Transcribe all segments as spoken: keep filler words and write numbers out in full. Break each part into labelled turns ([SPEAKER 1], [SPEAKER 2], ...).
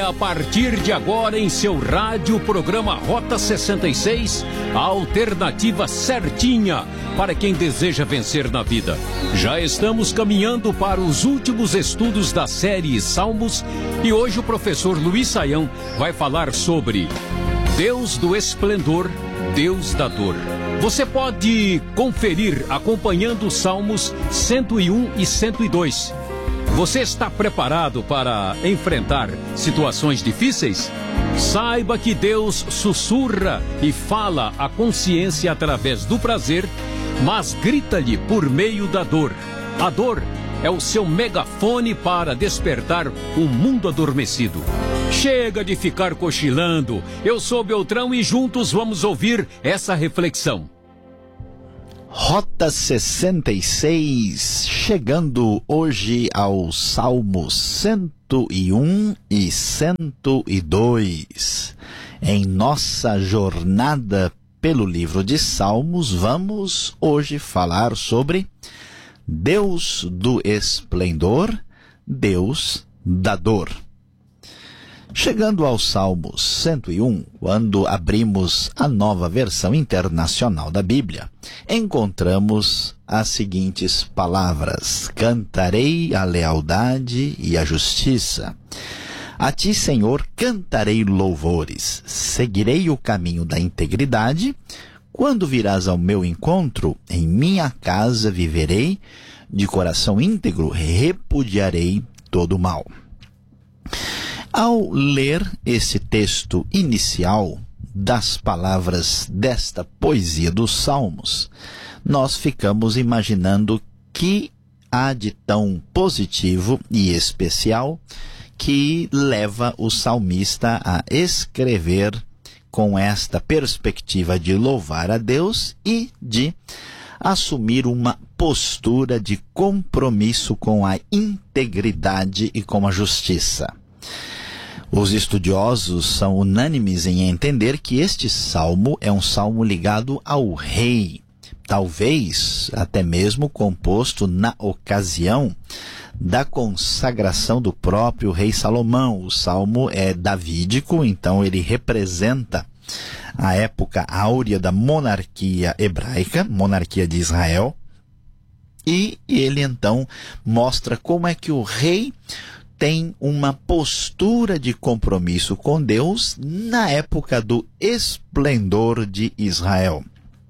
[SPEAKER 1] É a partir de agora em seu rádio, o programa Rota sessenta e seis, a alternativa certinha para quem deseja vencer na vida. Já estamos caminhando para os últimos estudos da série Salmos e hoje o professor Luiz Saião vai falar sobre Deus do esplendor, Deus da dor. Você pode conferir acompanhando os Salmos cento e um e cento e dois. Você está preparado para enfrentar situações difíceis? Saiba que Deus sussurra e fala à consciência através do prazer, mas grita-lhe por meio da dor. A dor é o seu megafone para despertar um mundo adormecido. Chega de ficar cochilando. Eu sou Beltrão e juntos vamos ouvir essa reflexão.
[SPEAKER 2] Rota sessenta e seis, chegando hoje aos Salmos cento e um e cento e dois. Em nossa jornada pelo livro de Salmos, vamos hoje falar sobre Deus do esplendor, Deus da dor. Chegando ao Salmo cento e um, quando abrimos a Nova Versão Internacional da Bíblia, encontramos as seguintes palavras: cantarei a lealdade e a justiça. A ti, Senhor, cantarei louvores, seguirei o caminho da integridade. Quando virás ao meu encontro, em minha casa viverei, de coração íntegro repudiarei todo o mal. Ao ler esse texto inicial das palavras desta poesia dos Salmos, nós ficamos imaginando que há de tão positivo e especial que leva o salmista a escrever com esta perspectiva de louvar a Deus e de assumir uma postura de compromisso com a integridade e com a justiça. Os estudiosos são unânimes em entender que este salmo é um salmo ligado ao rei, talvez até mesmo composto na ocasião da consagração do próprio rei Salomão. O salmo é davídico, então ele representa a época áurea da monarquia hebraica, monarquia de Israel, e ele então mostra como é que o rei tem uma postura de compromisso com Deus na época do esplendor de Israel.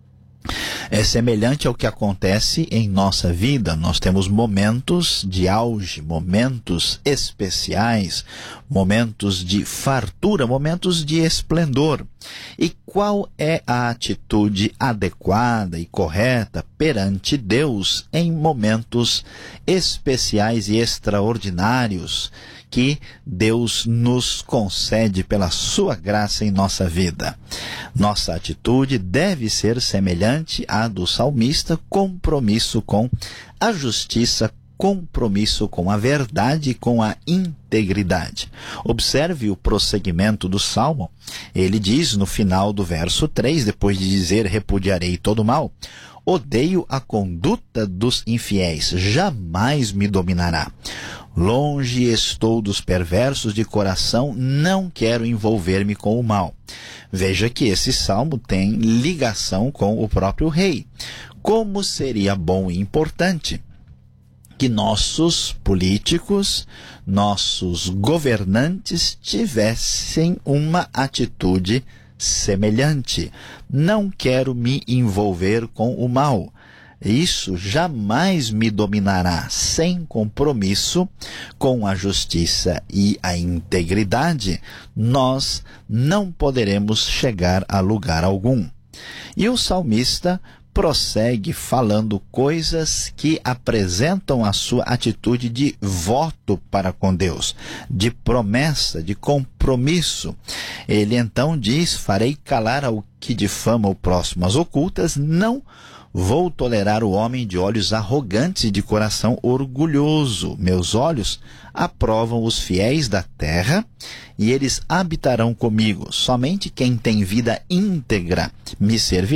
[SPEAKER 2] É semelhante ao que acontece em nossa vida. Nós temos momentos de auge, momentos especiais, momentos de fartura, momentos de esplendor. E qual é a atitude adequada e correta perante Deus em momentos especiais e extraordinários que Deus nos concede pela sua graça em nossa vida? Nossa atitude deve ser semelhante à do salmista: compromisso com a justiça, compromisso com a verdade e com a integridade. Observe o prosseguimento do salmo. Ele diz no final do verso três, depois de dizer repudiarei todo mal: odeio a conduta dos infiéis, jamais me dominará. Longe estou dos perversos de coração, não quero envolver-me com o mal. Veja que esse salmo tem ligação com o próprio rei. Como seria bom e importante que nossos políticos, nossos governantes tivessem uma atitude semelhante. Não quero me envolver com o mal. Isso jamais me dominará. Sem compromisso com a justiça e a integridade, nós não poderemos chegar a lugar algum. E o salmista prossegue falando coisas que apresentam a sua atitude de voto para com Deus, de promessa, de compromisso. Ele então diz: farei calar ao que difama o próximo às ocultas, não vou tolerar o homem de olhos arrogantes e de coração orgulhoso. Meus olhos aprovam os fiéis da terra e eles habitarão comigo. Somente quem tem vida íntegra me servirá.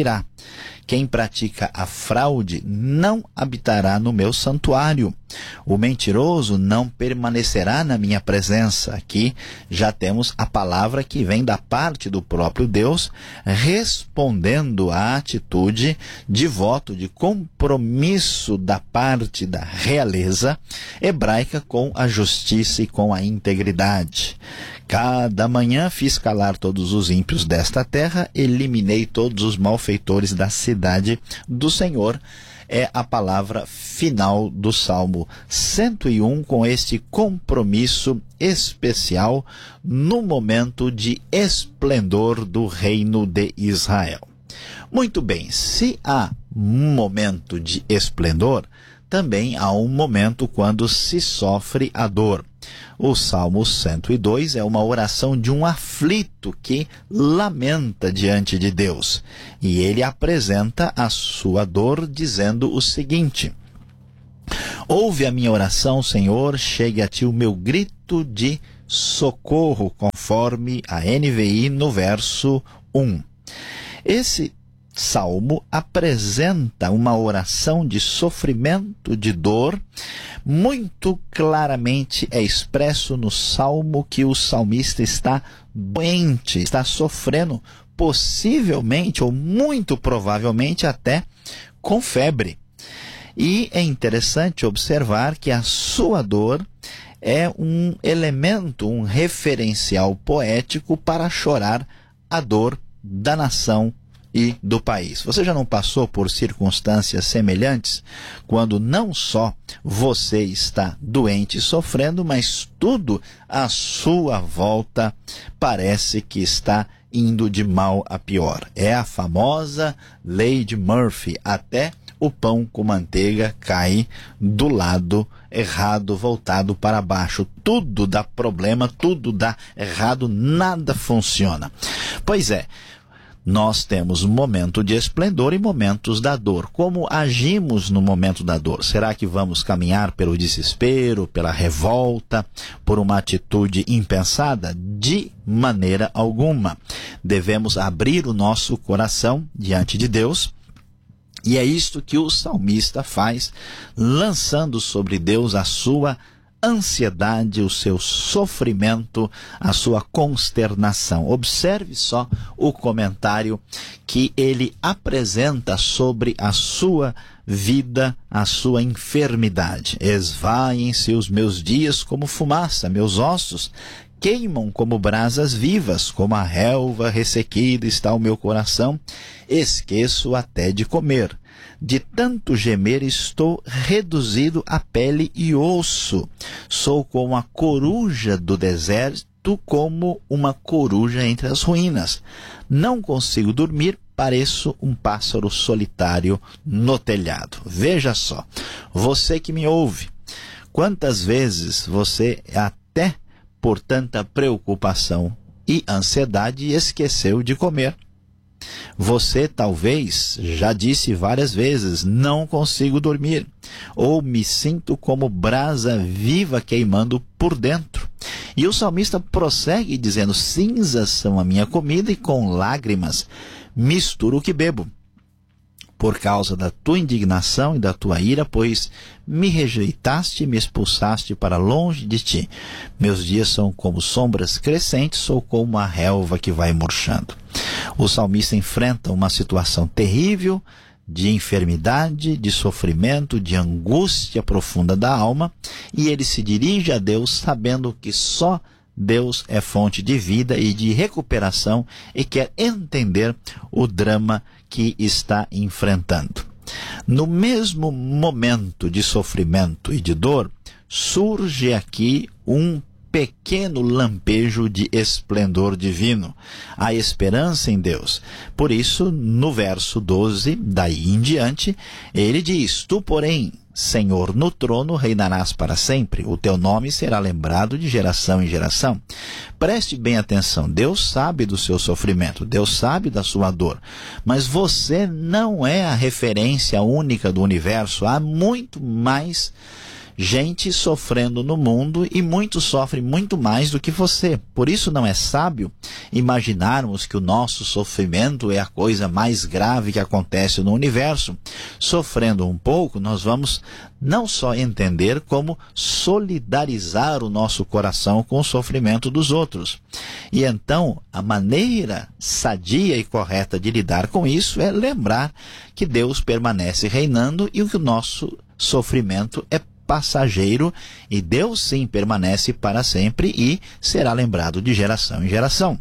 [SPEAKER 2] Quem pratica a fraude não habitará no meu santuário. O mentiroso não permanecerá na minha presença. Aqui já temos a palavra que vem da parte do próprio Deus, respondendo à atitude de voto, de compromisso da parte da realeza hebraica com a justiça e com a integridade. Cada manhã fiz calar todos os ímpios desta terra, eliminei todos os malfeitores da cidade do Senhor. É a palavra final do Salmo cento e um, com este compromisso especial no momento de esplendor do reino de Israel. Muito bem, se há um momento de esplendor, também há um momento quando se sofre a dor. O Salmo cento e dois é uma oração de um aflito que lamenta diante de Deus. E ele apresenta a sua dor dizendo o seguinte: ouve a minha oração, Senhor, chegue a ti o meu grito de socorro, conforme a N V I no verso um. Esse Salmo apresenta uma oração de sofrimento, de dor. Muito claramente é expresso no Salmo que o salmista está doente, está sofrendo, possivelmente ou muito provavelmente até com febre. E é interessante observar que a sua dor é um elemento, um referencial poético para chorar a dor da nação e do país. Você já não passou por circunstâncias semelhantes, quando não só você está doente e sofrendo, mas tudo à sua volta parece que está indo de mal a pior? É a famosa lei de Murphy. Até o pão com manteiga cai do lado errado, voltado para baixo. Tudo dá problema, tudo dá errado, nada funciona. Pois é, nós temos um momento de esplendor e momentos da dor. Como agimos no momento da dor? Será que vamos caminhar pelo desespero, pela revolta, por uma atitude impensada? De maneira alguma. Devemos abrir o nosso coração diante de Deus. E é isto que o salmista faz, lançando sobre Deus a sua ansiedade, o seu sofrimento, a sua consternação. Observe só o comentário que ele apresenta sobre a sua vida, a sua enfermidade. Esvaem-se os meus dias como fumaça, meus ossos queimam como brasas vivas, como a relva ressequida está o meu coração, esqueço até de comer. De tanto gemer estou reduzido a pele e osso. Sou como a coruja do deserto, como uma coruja entre as ruínas. Não consigo dormir, pareço um pássaro solitário no telhado. Veja só, você que me ouve, quantas vezes você até por tanta preocupação e ansiedade esqueceu de comer? Você talvez já disse várias vezes, não consigo dormir, ou me sinto como brasa viva queimando por dentro. E o salmista prossegue dizendo, cinzas são a minha comida e com lágrimas misturo o que bebo. Por causa da tua indignação e da tua ira, pois me rejeitaste e me expulsaste para longe de ti. Meus dias são como sombras crescentes, sou como a relva que vai murchando. O salmista enfrenta uma situação terrível de enfermidade, de sofrimento, de angústia profunda da alma, e ele se dirige a Deus sabendo que só Deus é fonte de vida e de recuperação e quer entender o drama que está enfrentando. No mesmo momento de sofrimento e de dor, surge aqui um pequeno lampejo de esplendor divino, a esperança em Deus. Por isso, no verso doze, daí em diante, ele diz, tu, porém, Senhor, no trono reinarás para sempre, o teu nome será lembrado de geração em geração. Preste bem atenção, Deus sabe do seu sofrimento, Deus sabe da sua dor, mas você não é a referência única do universo, há muito mais gente sofrendo no mundo e muitos sofrem muito mais do que você. Por isso não é sábio imaginarmos que o nosso sofrimento é a coisa mais grave que acontece no universo. Sofrendo um pouco, nós vamos não só entender como solidarizar o nosso coração com o sofrimento dos outros. E então, a maneira sadia e correta de lidar com isso é lembrar que Deus permanece reinando e que o nosso sofrimento é passageiro e Deus sim permanece para sempre e será lembrado de geração em geração.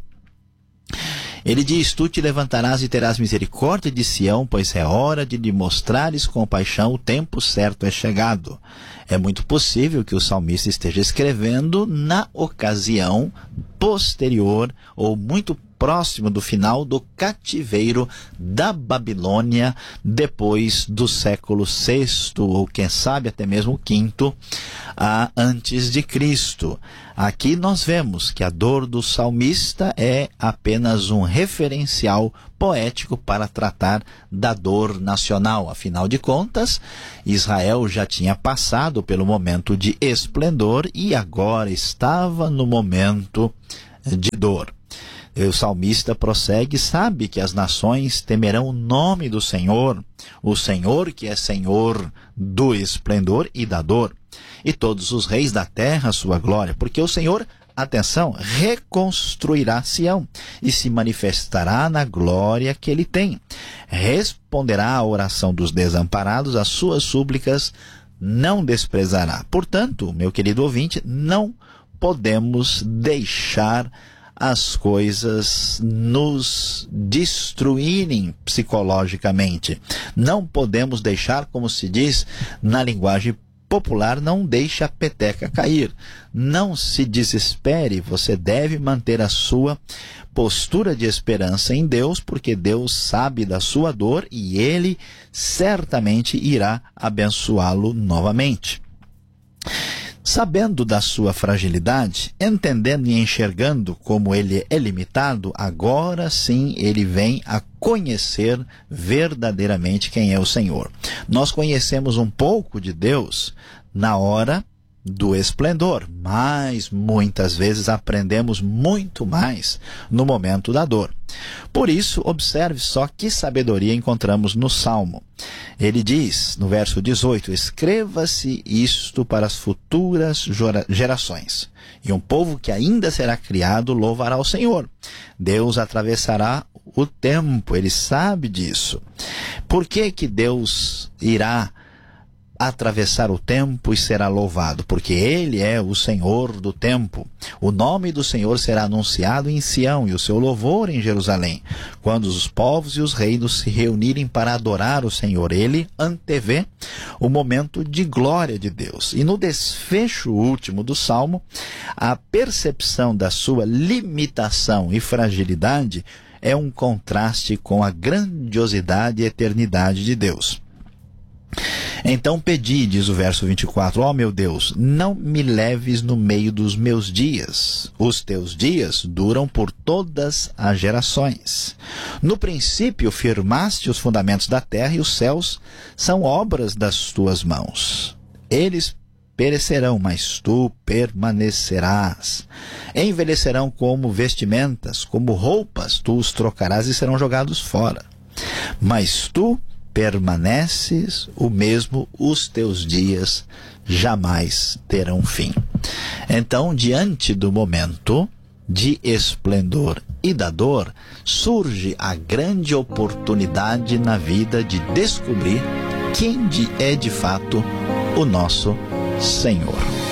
[SPEAKER 2] Ele diz: tu te levantarás e terás misericórdia de Sião, pois é hora de lhe mostrares compaixão, o tempo certo é chegado. É muito possível que o salmista esteja escrevendo na ocasião posterior ou muito próximo do final do cativeiro da Babilônia, depois do século sexto, ou quem sabe até mesmo o quinto, ah, antes de Cristo. Aqui nós vemos que a dor do salmista é apenas um referencial poético para tratar da dor nacional. Afinal de contas, Israel já tinha passado pelo momento de esplendor e agora estava no momento de dor. O salmista prossegue, sabe que as nações temerão o nome do Senhor, o Senhor que é Senhor do esplendor e da dor, e todos os reis da terra sua glória, porque o Senhor, atenção, reconstruirá Sião e se manifestará na glória que ele tem. Responderá à oração dos desamparados, as suas súplicas não desprezará. Portanto, meu querido ouvinte, não podemos deixar as coisas nos destruírem psicologicamente. Não podemos deixar, como se diz na linguagem popular, não deixe a peteca cair. Não se desespere, você deve manter a sua postura de esperança em Deus, porque Deus sabe da sua dor e Ele certamente irá abençoá-lo novamente. Sabendo da sua fragilidade, entendendo e enxergando como ele é limitado, agora sim ele vem a conhecer verdadeiramente quem é o Senhor. Nós conhecemos um pouco de Deus na hora do esplendor, mas muitas vezes aprendemos muito mais no momento da dor. Por isso, observe só que sabedoria encontramos no Salmo. Ele diz, no verso dezoito, escreva-se isto para as futuras gerações, e um povo que ainda será criado louvará o Senhor. Deus atravessará o tempo, ele sabe disso. Por que que Deus irá atravessar o tempo e será louvado? Porque ele é o Senhor do tempo. O nome do Senhor será anunciado em Sião e o seu louvor em Jerusalém. Quando os povos e os reinos se reunirem para adorar o Senhor, ele antevê o momento de glória de Deus. E no desfecho último do Salmo, a percepção da sua limitação e fragilidade é um contraste com a grandiosidade e eternidade de Deus. Então pedi, diz o verso vinte e quatro, ó meu Deus, não me leves no meio dos meus dias. Os teus dias duram por todas as gerações. No princípio firmaste os fundamentos da terra e os céus são obras das tuas mãos. Eles perecerão, mas tu permanecerás. Envelhecerão como vestimentas, como roupas, tu os trocarás e serão jogados fora. Mas tu permaneces o mesmo, os teus dias jamais terão fim. Então, diante do momento de esplendor e da dor, surge a grande oportunidade na vida de descobrir quem é de fato o nosso Senhor.